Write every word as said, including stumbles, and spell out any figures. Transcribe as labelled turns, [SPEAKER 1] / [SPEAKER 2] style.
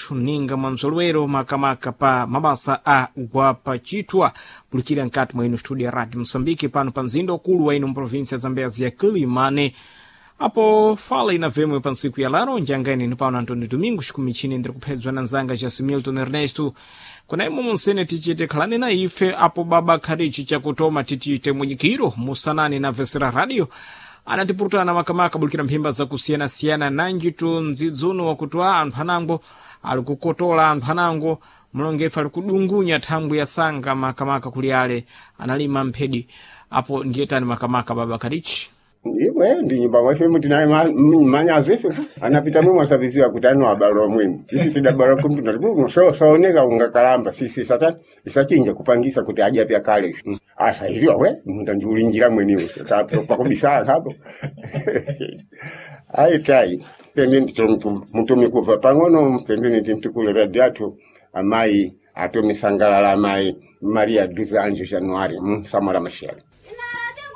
[SPEAKER 1] ndithu ninga mwanzolowero makamaka pa mabasa a gwapachitwa pulikira nkati mwa inu studio ya Radio Msambiki pano pa mzinda ukulu wa inu mprovinsia za Mbeya ya Kilimane. Apo fala inavemwe pa nsiku ya laro njangani ni pano Antônio Domingos kumichini ndiri kuphedzwa na nzanga Jasi Milton Ernesto. Kuna imu monsene tichite khalani na ife apo baba kharichi chakutoma tichite mwenyikiro musanani na Vesera Radio. Anatipurutana makamaka bulikira mphimba za kusiyana siyana nanjitu nzidzuno wakutwa anthu anango alikukotola anthu anango mlongefa alikudungunya thambu ya sanga makamaka kuliale analima mphedi apo ndietani makamaka baba kharichi.
[SPEAKER 2] Iwe ndi nyumba mwafe muti naye manyazo ife anapita mwe mwasavisi ya kutano abalo mwimu sisi tidabalo kumtu nalibu so saoneka ungakalamba sisi satani isachinja kupangisa kuti aje pia kale asa hivyo we munda njulinjira mwenyewe tapo pakubisala hapo ai tai pendeni mutumi kuva pangono pendeni timtukule radiato amai atomi sangalala amai Maria dos Anjos Januário Samora Machel.